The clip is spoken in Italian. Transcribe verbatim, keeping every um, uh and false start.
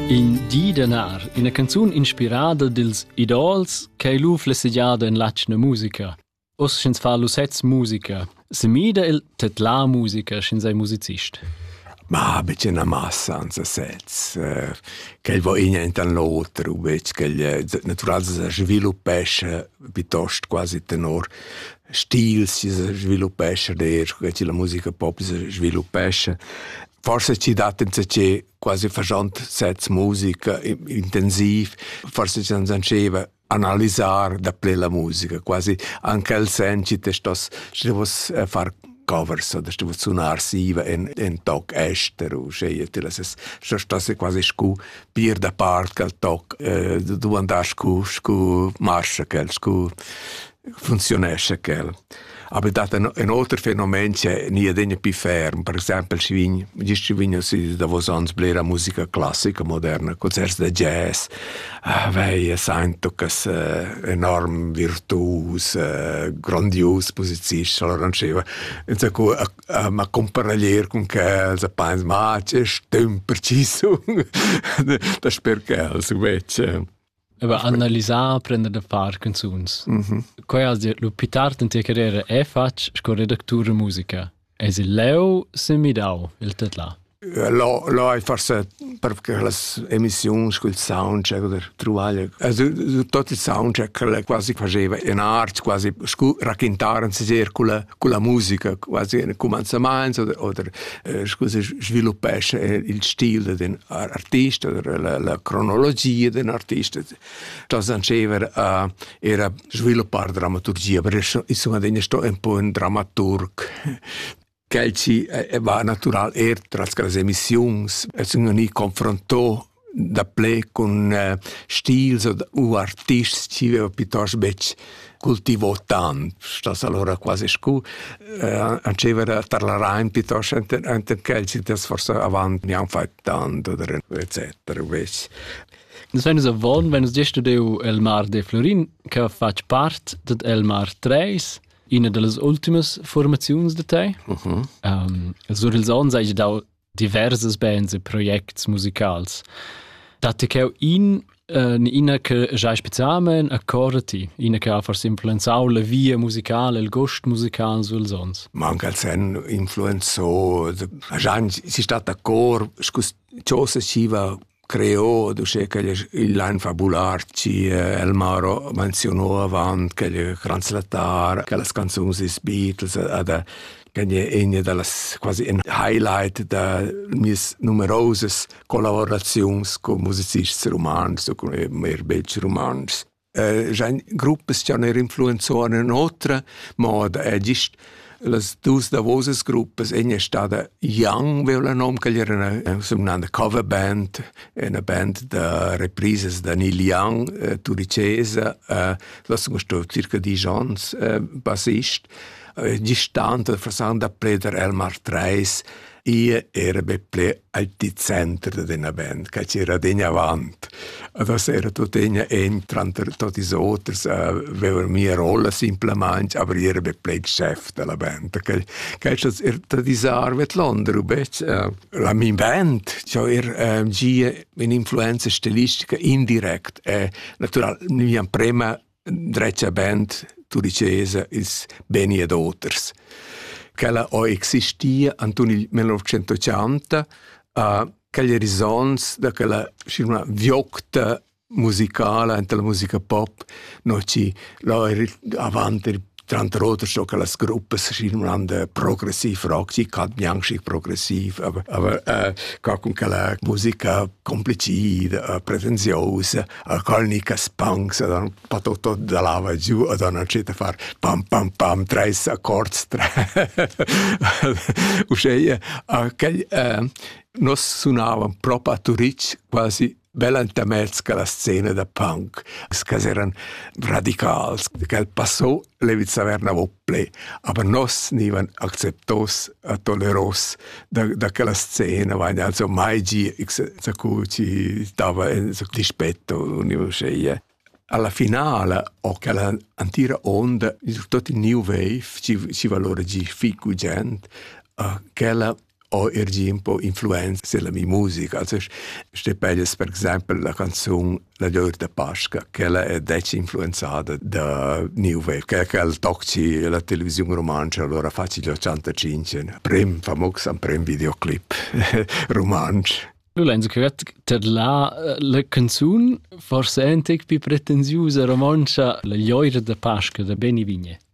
In Di Denar, una canzun inspirada dils idols che lu flesseggiada in lacna musica. Os schins fa lu sez musica. Se mida il tetla musica schins ai musicist. Ma becce una massa anza sez. Uh, che il va in intan l'altro, becce che il naturalmente si sviluppesce piuttosto quasi tenor stil si sviluppesce der, che la musica pop si sviluppesce. Forse ci daten c'è quasi facendo sez musica intensiv, forse ci anceva analizzare da ple la musica, quasi anche il senso che stos ci devo far covers oder devo suonar siva in in toc estero, cioè te la ses stos quasi scu pier da part che il toc eh, du andar scu scu marscia che scu funzionesce che. Aber dat ein, ein altro fenomeno c'è nie degna più ferm. Per esempio, ci vigno, ci vigno si da vosons blera musica classica moderna, concerti da jazz, ah, vei sento che uh, enorm virtuos, uh, grandios musicisti, allora non c'era. Insomma, uh, uh, ma comparaglier con che se pensa, ma c'è stem preciso. Da spero che so invece. Aber analisar prender da far canzuns. Mm-hmm. Coi has dir, lo pitart in tia carriera e fac sco redactura musica. Es il leu se mi dau il tetla. Lo, lo è forse perché le emissioni, il soundcheck o truaglia, also tutto il soundcheck quasi faceva in arte, quasi scu raccontare se con la con la musica, quasi in cominciamento o o eh, scusi sviluppare il stile di un artista, la, la cronologia di un artista. Das anceva uh, era sviluppare drammaturgia, perché insomma degna sto un po' un drammaturg. Quelci eh, va natural er tras las emissiuns e sono ni confrontò da ple con uh, stils o u artists ci aveva piuttosto bec cultivò tant. Stas allora quasi scu uh, anceva tar la rain piuttosto ente, ente quelci das forse avant niam fai tant oder eccetera bec. Das wenn es avon, wenn es gestern deu Elmar de Florin che fac part del Elmar tre, una delle ultime formazioni di te. Uh-huh. Um, sur ils ans hai dau diverses bands e projects musicals. Date che in uh, ina che già specialmente accordati, ina che ha forse influenzau la via musicale, il gusto musicale sul sons. Manca il sen influenzò, già si sta d'accordo, ciò se ci va creò, duce che il line fabularci eh, Elmaro menzionò avant che il translatar che le canzoni dei Beatles ad che è una delle quasi un highlight da mis numerose collaborazioni con musicisti romans con mer belgi romans. Eh, già gruppi ci hanno influenzato in altre modo è giusto las dus davoses gruppes ena stada Young vela nom che era una cover band, una band de reprises de Neil Young, eh, turicese, eh, las sono sto circa dieci ans eh, bassist, eh, distante fra da pleder Elmar Treis. Io era beple al centro della band, che c'era degna avanti. Adesso era tutto degna entrante tutti gli altri, aveva la mia rolla semplicemente, ma io era beple il chef della band. Che che era da disarvet Londra, uh, la mia band, cioè era um, un'influenza stilistica indiretta. E naturalmente la mia prima dreccia band turicese è Benny ed Otters. Che o existia nel millenovecentocinquanta, uh, che le risons da quella una viocta musicale entre la musica pop no ci la avanti trenta roter so che le gruppe scinando progressiv rock ci cad bianchi progressiv aber aber uh, con quella musica complicita uh, pretenziosa uh, colnica spunks dann patotto da lava giù e dann c'è da far pam pam pam tre accordi tre uscì uh, che uh, nos suonavan proprio a Turic quasi bell'antamezz che la scena da punk, che erano radicali, che passò le vizze averna vople, ma nos nivan acceptos a toleros da, da quella scena, ma also mai gi, sa ci stava in dispetto, univoceia. Alla finale, o che la antira onda, tutti new wave, ci, ci valore gi figu gent, uh, che la o ergi un po' influenza della mia musica. Also, ste peglias, per esempio, la canzone La Llor de Pasca, che è deci influenzata da New Wave, che è il tocci la televisione romancia, allora faccio gli ottantacinque, prim famoso, un prim videoclip romancio. Lorenzo, che ter la la canzone forse è un tic più pretensiosa romancia La Llor de Pasca da Benny Vigne.